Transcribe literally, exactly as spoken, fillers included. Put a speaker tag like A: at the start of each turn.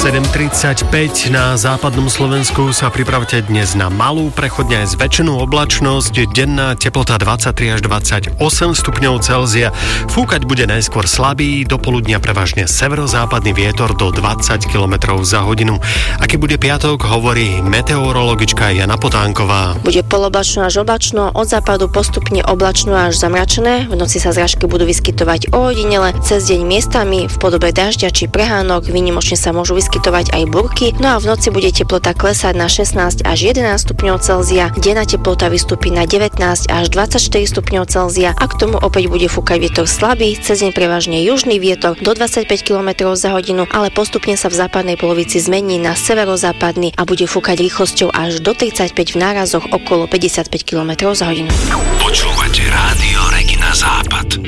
A: sedem tridsaťpäť na západnom Slovensku sa pripravte dnes na malú, prechodne aj zväčšenú oblačnosť. Denná teplota dvadsaťtri až dvadsaťosem stupňov Celzia. Fúkať bude najskôr slabý, do poludnia prevažne severozápadný vietor do dvadsať kilometrov za hodinu. Aký bude piatok, hovorí meteorologička Jana Potánková.
B: Bude poloblačno až oblačno, od západu postupne oblačno až zamračené. V noci sa zrážky budú vyskytovať ojedinele, cez deň miestami v podobe dažďa či prehánok, výnimočne sa môžu vyskytovať aj búrky, no a v noci bude teplota klesať na šestnásť až jedenásť stupňov Celzia, denná teplota vystúpi na devätnásť až dvadsaťštyri stupňov Celzia a k tomu opäť bude fúkať vietor slabý, cez deň prevažne južný vietor do dvadsaťpäť kilometrov za hodinu, ale postupne sa v západnej polovici zmení na severozápadný a bude fúkať rýchlosťou až do tridsaťpäť, v nárazoch okolo päťdesiatpäť kilometrov za hodinu.
C: Počúvate Rádio Regina Západ.